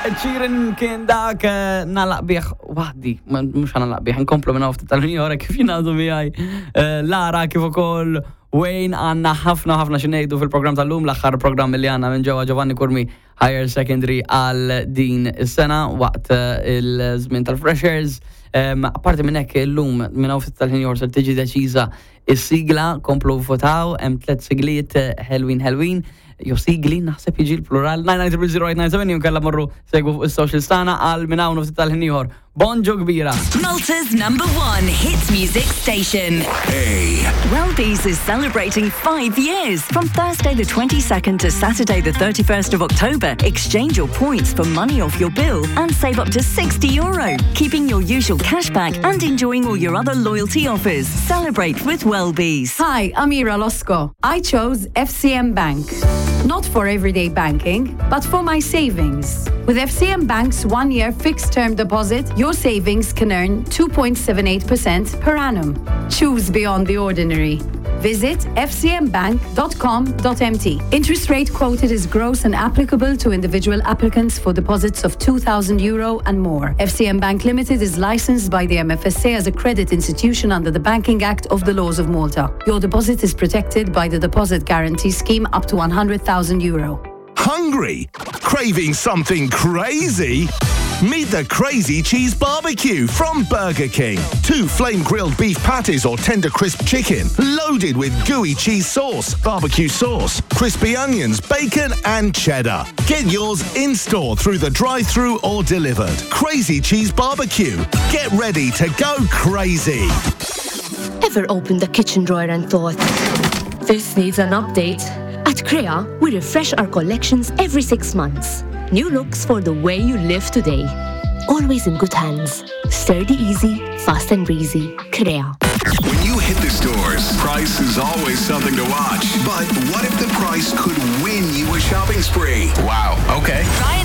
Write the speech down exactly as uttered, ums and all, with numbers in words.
ċirin kien dak nalaq bieħ wahdi, mux nalaq bieħ, nkomplu minna uftit tal-Unjora kif jinadu miħaj Lara kif ukoll Wayne għanna ħafna ħafna xinejdu fil-program tal-lum l-axħar program li għanna minn ġewa Giovanni Kurmi Higher Secondary għal din is-sena waqt il-żmien tal-Freshers. Apparti minn hekk illum minn uftit tal-Unjora ser tiġi deċiża is-sigla, komplu votaw, hemm tliet sigliet ħelwin ħelwin. Jo sigli, naħseb jiġi l-plural nine nine zero zero eight nine seven jumkella morru segwu il-social stana għal minnaw nuftit tal-ħinjor. Bonġo kbira. Malta's number one hits music station. Hey. Welby's is celebrating five years. From Thursday the twenty-second to Saturday the thirty-first of October, exchange your points for money off your bill and save up to sixty euro, keeping your usual cashback and enjoying all your other loyalty offers. Celebrate with Welby's. Hi, I'm Ira Losco. I chose F C M Bank. Not for everyday banking, but for my savings. With F C M Bank's one-year fixed-term deposit, your savings can earn two point seven eight percent per annum. Choose beyond the ordinary. Visit f c m bank dot com dot m t. Interest rate quoted is gross and applicable to individual applicants for deposits of two thousand euro and more. F C M Bank Limited is licensed by the M F S A as a credit institution under the Banking Act of the Laws of Malta. Your deposit is protected by the Deposit Guarantee Scheme up to one hundred thousand euro. Hungry? Craving something crazy? Meet the Crazy Cheese Barbecue from Burger King. Two flame-grilled beef patties or tender crisp chicken, loaded with gooey cheese sauce, barbecue sauce, crispy onions, bacon and cheddar. Get yours in-store through the drive-thru or delivered. Crazy Cheese Barbecue. Get ready to go crazy. Ever opened the kitchen drawer and thought, this needs an update? At Crea, we refresh our collections every six months. New looks for the way you live today. Always in good hands. Sturdy easy, fast and breezy. Crea. When you hit the stores, price is always something to watch. But what if the price could win you a shopping spree? Wow, okay. Ryan